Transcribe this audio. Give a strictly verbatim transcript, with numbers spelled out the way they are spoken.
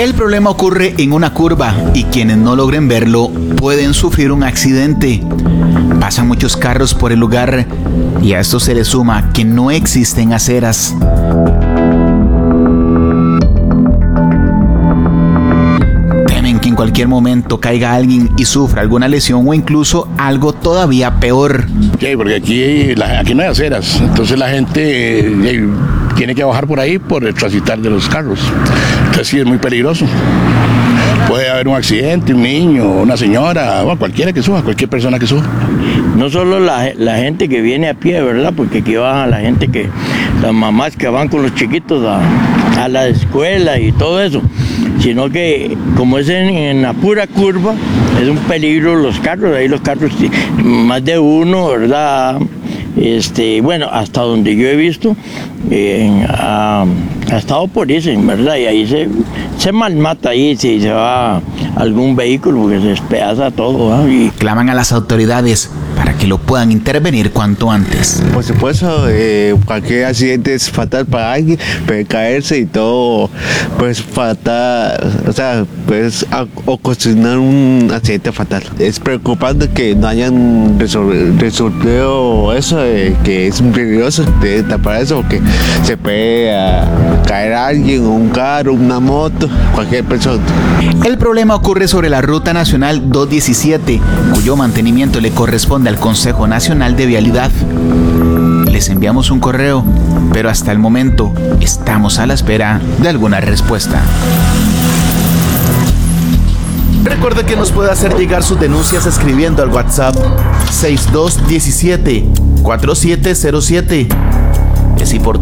El problema ocurre en una curva y quienes no logren verlo pueden sufrir un accidente. Pasan muchos carros por el lugar y a esto se le suma que no existen aceras. Temen que en cualquier momento caiga alguien y sufra alguna lesión o incluso algo todavía peor. Sí, porque aquí, la, aquí no hay aceras, entonces la gente eh, tiene que bajar por ahí por el transitar de los carros. Entonces sí es muy peligroso. Puede haber un accidente, un niño, una señora, o cualquiera que suba, cualquier persona que suba. No solo la, la gente que viene a pie, ¿verdad? Porque aquí van la gente que, las mamás que van con los chiquitos a, a la escuela y todo eso, sino que como es en, en la pura curva, es un peligro los carros, ahí los carros, más de uno, ¿verdad? Este, bueno, hasta donde yo he visto, eh, ha, ha estado por ese, ¿verdad? Y ahí se, se malmata ahí si se va a algún vehículo porque se despedaza todo, ¿eh? Y claman a las autoridades para que lo puedan intervenir cuanto antes. Por supuesto, eh, cualquier accidente es fatal para alguien, puede caerse y todo, pues fatal, o sea, pues ocasionar un accidente fatal. Es preocupante que no hayan resol- resolvido eso, eh, que es peligroso de tapar eso, porque se puede uh, caer alguien, un carro, una moto, cualquier persona. El problema ocurre sobre la Ruta Nacional doscientos diecisiete, cuyo mantenimiento le corresponde al Consejo Nacional de Vialidad. Les enviamos un correo, pero hasta el momento estamos a la espera de alguna respuesta. Recuerde que nos puede hacer llegar sus denuncias escribiendo al WhatsApp seis dos uno siete, cuatro siete cero siete. Es importante